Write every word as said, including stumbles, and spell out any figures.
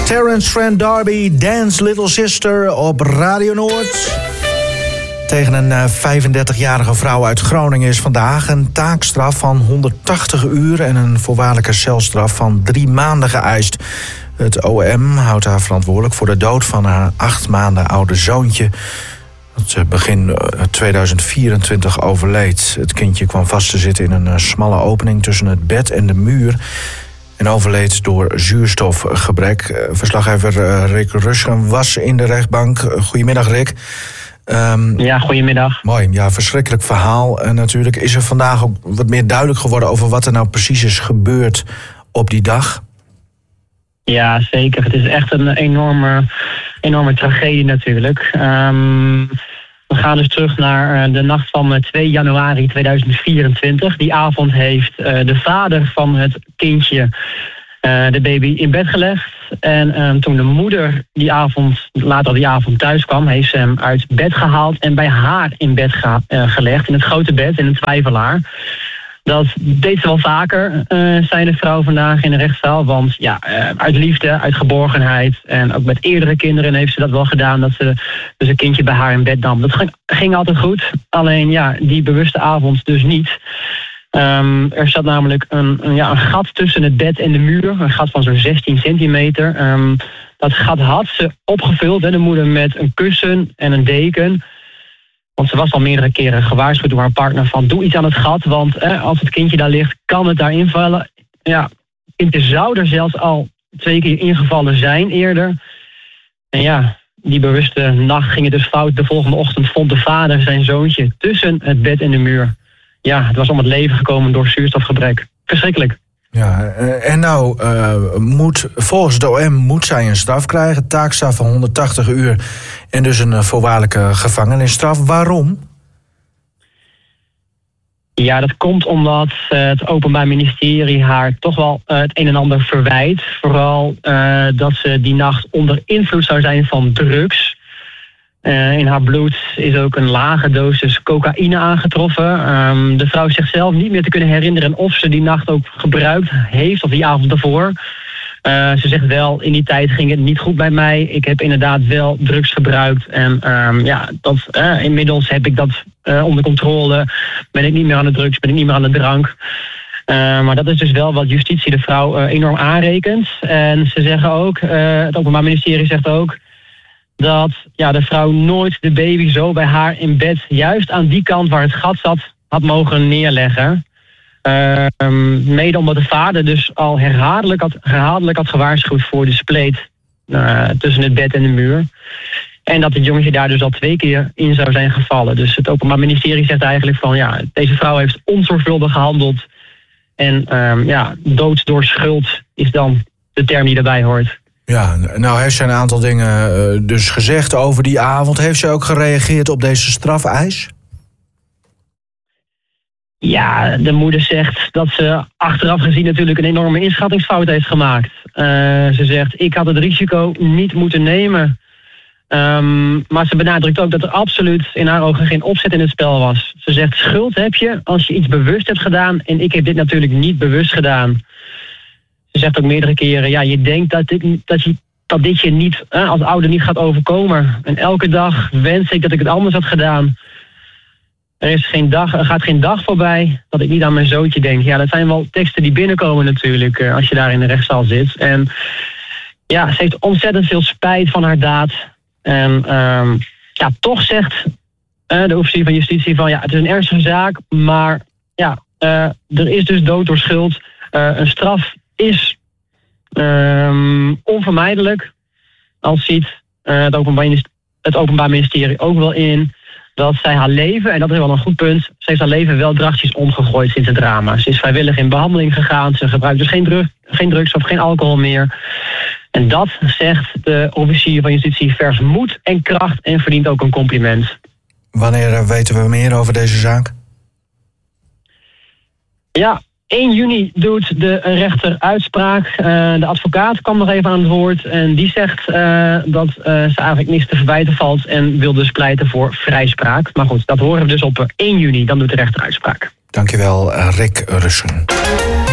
Terence Trent D'Arby, Dance Little Sister op Radio Noord. Tegen een vijfendertigjarige vrouw uit Groningen is vandaag een taakstraf van honderdtachtig uur... en een voorwaardelijke celstraf van drie maanden geëist. Het O M houdt haar verantwoordelijk voor de dood van haar acht maanden oude zoontje... dat begin tweeduizend vierentwintig overleed. Het kindje kwam vast te zitten in een smalle opening tussen het bed en de muur... en overleed door zuurstofgebrek. Verslaggever Rick Ruschen was in de rechtbank. Goedemiddag, Rick. Um, ja, goedemiddag. Mooi, ja, verschrikkelijk verhaal. En natuurlijk is er vandaag ook wat meer duidelijk geworden... over wat er nou precies is gebeurd op die dag. Ja, zeker. Het is echt een enorme, enorme tragedie natuurlijk. Um, we gaan dus terug naar de nacht van twee januari tweeduizend vierentwintig. Die avond heeft uh, de vader van het kindje uh, de baby in bed gelegd. En um, toen de moeder die avond, later die avond thuis kwam... heeft ze hem uit bed gehaald en bij haar in bed ge- uh, gelegd. In het grote bed, in een twijfelaar. Dat deed ze wel vaker, uh, zei de vrouw vandaag in de rechtszaal. Want ja, uh, uit liefde, uit geborgenheid en ook met eerdere kinderen heeft ze dat wel gedaan. Dat ze dus een kindje bij haar in bed nam. Dat ging, ging altijd goed, alleen ja, die bewuste avond dus niet. Um, er zat namelijk een, een, ja, een gat tussen het bed en de muur. Een gat van zo'n zestien centimeter. Um, dat gat had ze opgevuld, hè, de moeder, met een kussen en een deken... Want ze was al meerdere keren gewaarschuwd door haar partner van... doe iets aan het gat, want eh, als het kindje daar ligt, kan het daar invallen. Ja, het kindje zou er zelfs al twee keer ingevallen zijn eerder. En ja, die bewuste nacht ging het dus fout. De volgende ochtend vond de vader zijn zoontje tussen het bed en de muur. Ja, het was om het leven gekomen door zuurstofgebrek. Verschrikkelijk. Ja, en nou uh, moet volgens het O M moet zij een straf krijgen, taakstraf van honderdtachtig uur en dus een voorwaardelijke gevangenisstraf. Waarom? Ja, dat komt omdat uh, het Openbaar Ministerie haar toch wel uh, het een en ander verwijt. Vooral uh, dat ze die nacht onder invloed zou zijn van drugs. Uh, in haar bloed is ook een lage dosis cocaïne aangetroffen. Um, de vrouw zegt zelf niet meer te kunnen herinneren of ze die nacht ook gebruikt heeft of die avond daarvoor. Uh, ze zegt wel, in die tijd ging het niet goed bij mij. Ik heb inderdaad wel drugs gebruikt. En um, ja, dat, uh, inmiddels heb ik dat uh, onder controle. Ben ik niet meer aan de drugs, ben ik niet meer aan de drank. Uh, maar dat is dus wel wat justitie de vrouw uh, enorm aanrekent. En ze zeggen ook, uh, het Openbaar Ministerie zegt ook... dat ja, de vrouw nooit de baby zo bij haar in bed... juist aan die kant waar het gat zat, had mogen neerleggen. Uh, mede omdat de vader dus al herhaaldelijk had, herhaaldelijk had gewaarschuwd... voor de spleet uh, tussen het bed en de muur. En dat het jongetje daar dus al twee keer in zou zijn gevallen. Dus het Openbaar Ministerie zegt eigenlijk van... ja, deze vrouw heeft onzorgvuldig gehandeld. En um, ja, dood door schuld is dan de term die daarbij hoort. Ja, nou heeft ze een aantal dingen uh, dus gezegd over die avond. Heeft ze ook gereageerd op deze strafeis? Ja, de moeder zegt dat ze achteraf gezien natuurlijk een enorme inschattingsfout heeft gemaakt. Uh, ze zegt, ik had het risico niet moeten nemen. Um, maar ze benadrukt ook dat er absoluut in haar ogen geen opzet in het spel was. Ze zegt, schuld heb je als je iets bewust hebt gedaan. En ik heb dit natuurlijk niet bewust gedaan. Ze zegt ook meerdere keren, ja, je denkt dat dit, dat je, dat dit je niet, eh, als ouder niet gaat overkomen. En elke dag wens ik dat ik het anders had gedaan. Er, is geen dag, er gaat geen dag voorbij dat ik niet aan mijn zoontje denk. Ja, dat zijn wel teksten die binnenkomen natuurlijk, uh, als je daar in de rechtszaal zit. En ja, ze heeft ontzettend veel spijt van haar daad. En um, ja, toch zegt uh, de officier van justitie van, ja, het is een ernstige zaak, maar ja, uh, er is dus dood door schuld. Uh, een straf is um, onvermijdelijk. Al ziet uh, het, openbaar, het Openbaar Ministerie ook wel in dat zij haar leven, en dat is wel een goed punt, ze heeft haar leven wel drastisch omgegooid sinds het drama. Ze is vrijwillig in behandeling gegaan, ze gebruikt dus geen, drug, geen drugs of geen alcohol meer. En dat, zegt de officier van justitie, vers moed en kracht en verdient ook een compliment. Wanneer weten we meer over deze zaak? Ja, één juni doet de rechter uitspraak. Uh, de advocaat kwam nog even aan het woord en die zegt uh, dat uh, ze eigenlijk niks te verwijten valt en wil dus pleiten voor vrijspraak. Maar goed, dat horen we dus op één juni, dan doet de rechter uitspraak. Dankjewel, Rick Russen.